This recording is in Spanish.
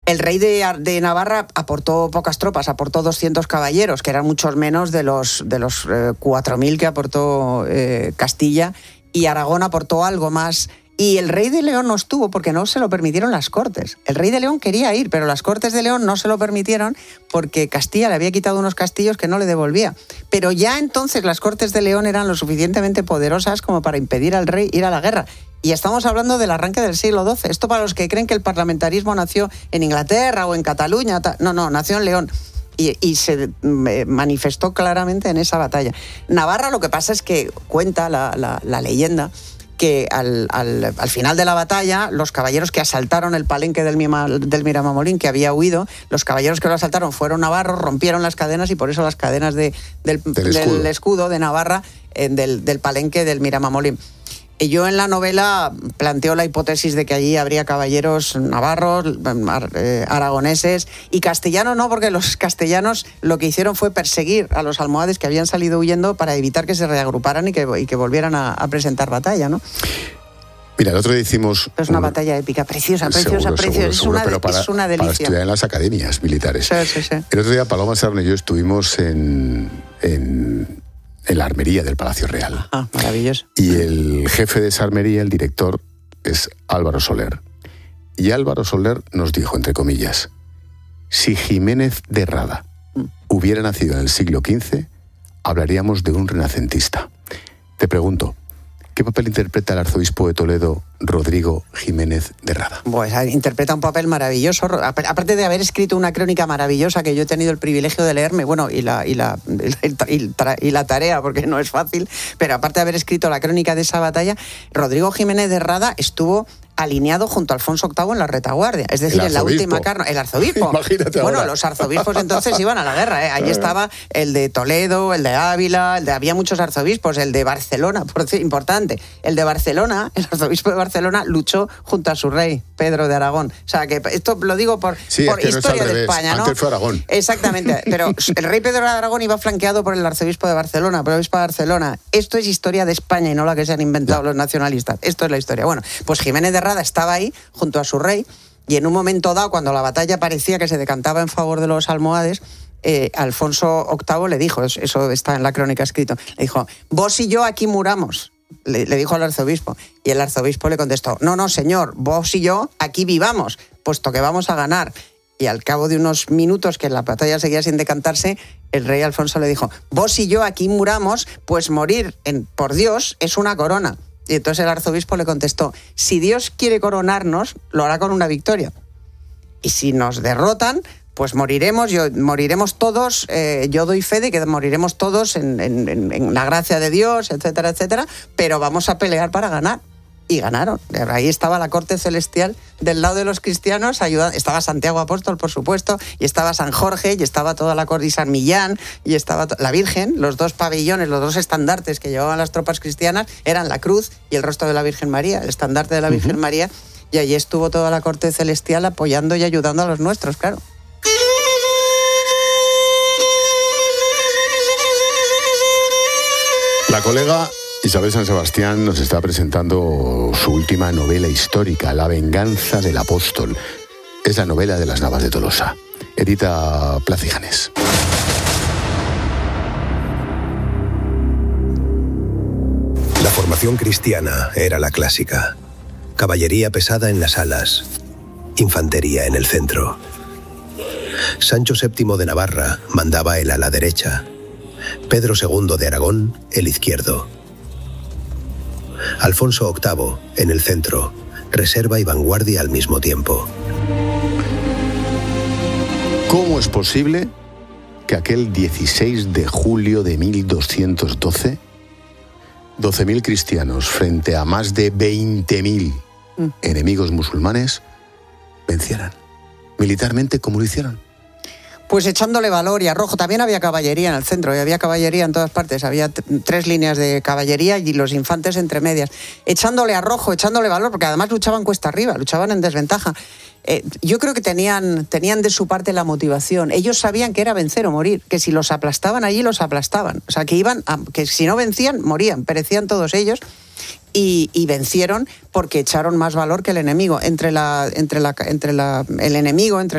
El rey de Navarra aportó pocas tropas, aportó 200 caballeros, que eran muchos menos de los 4.000 que aportó Castilla, y Aragón aportó algo más. Y el rey de León no estuvo porque no se lo permitieron las Cortes. El rey de León quería ir, pero las Cortes de León no se lo permitieron porque Castilla le había quitado unos castillos que no le devolvía. Pero ya entonces las Cortes de León eran lo suficientemente poderosas como para impedir al rey ir a la guerra. Y estamos hablando del arranque del siglo XII. Esto para los que creen que el parlamentarismo nació en Inglaterra o en Cataluña. No, nació en León. Y se manifestó claramente en esa batalla. Navarra, lo que pasa es que cuenta la leyenda que al final de la batalla, los caballeros que asaltaron el palenque del Miramamolín, que había huido, los caballeros que lo asaltaron fueron navarros, rompieron las cadenas, y por eso las cadenas del escudo de Navarra, del palenque del Miramamolín. Y yo en la novela planteo la hipótesis de que allí habría caballeros navarros, aragoneses y castellanos, no, porque los castellanos lo que hicieron fue perseguir a los almohades que habían salido huyendo para evitar que se reagruparan y que volvieran a presentar batalla, ¿no? Mira, el otro día hicimos... Es una batalla épica, preciosa. Seguro, es una delicia. Para estudiar en las academias militares. Sí. El otro día Paloma Sarna y yo estuvimos en la armería del Palacio Real. Ah, maravilloso. Y el jefe de esa armería, el director, es Álvaro Soler. Y Álvaro Soler nos dijo, entre comillas, si Jiménez de Rada hubiera nacido en el siglo XV, hablaríamos de un renacentista. Te pregunto, ¿qué papel interpreta el arzobispo de Toledo, Rodrigo Jiménez de Rada? Pues interpreta un papel maravilloso, aparte de haber escrito una crónica maravillosa que yo he tenido el privilegio de leerme, bueno, y la tarea, porque no es fácil, pero aparte de haber escrito la crónica de esa batalla, Rodrigo Jiménez de Rada estuvo alineado junto a Alfonso VIII en la retaguardia, es decir, en la última carne, el arzobispo. Imagínate bueno, ahora. Los arzobispos entonces iban a la guerra, ¿eh? Allí estaba el de Toledo, el de Ávila, había muchos arzobispos, el de Barcelona, por decir, importante, el de Barcelona, el arzobispo de Barcelona luchó junto a su rey, Pedro de Aragón. O sea, que esto lo digo por historia de España, ¿no? Antes fue Aragón. Exactamente, pero el rey Pedro de Aragón iba flanqueado por el arzobispo de Barcelona, por el obispo de Barcelona. Esto es historia de España y no la que se han inventado los nacionalistas. Esto es la historia. Bueno, pues Jiménez de Rada estaba ahí junto a su rey, y en un momento dado, cuando la batalla parecía que se decantaba en favor de los almohades, Alfonso VIII le dijo, eso está en la crónica escrito, le dijo, vos y yo aquí muramos, le dijo al arzobispo, y el arzobispo le contestó, no, señor, vos y yo aquí vivamos, puesto que vamos a ganar. Y al cabo de unos minutos que la batalla seguía sin decantarse, el rey Alfonso le dijo, vos y yo aquí muramos, pues morir por Dios es una corona. Y entonces el arzobispo le contestó, si Dios quiere coronarnos, lo hará con una victoria. Y si nos derrotan, pues moriremos todos, yo doy fe de que moriremos todos en la gracia de Dios, etcétera, etcétera, pero vamos a pelear para ganar. Y ganaron. Ahí estaba la corte celestial del lado de los cristianos, estaba Santiago Apóstol, por supuesto, y estaba San Jorge, y estaba toda la corte, y San Millán, y estaba la Virgen, los dos pabellones, los dos estandartes que llevaban las tropas cristianas, eran la cruz y el rostro de la Virgen María, el estandarte de la Virgen María, y allí estuvo toda la corte celestial apoyando y ayudando a los nuestros, claro. La colega Isabel San Sebastián nos está presentando su última novela histórica, La venganza del apóstol. Es la novela de las Navas de Tolosa. Edita Plaza y Janés. La formación cristiana era la clásica. Caballería pesada en las alas, infantería en el centro. Sancho VII de Navarra mandaba el ala derecha, Pedro II de Aragón el izquierdo. Alfonso VIII en el centro, reserva y vanguardia al mismo tiempo. ¿Cómo es posible que aquel 16 de julio de 1212, 12.000 cristianos frente a más de 20.000 enemigos musulmanes vencieran? Militarmente, ¿cómo lo hicieron? Pues echándole valor y arrojo. También había caballería en el centro, y había caballería en todas partes. Había 3 líneas de caballería y los infantes entre medias. Echándole arrojo, echándole valor, porque además luchaban cuesta arriba, luchaban en desventaja. Yo creo que tenían de su parte la motivación. Ellos sabían que era vencer o morir, que si los aplastaban allí, los aplastaban. O sea, que si no vencían, morían, perecían todos ellos. Y vencieron porque echaron más valor que el enemigo. Entre el enemigo, entre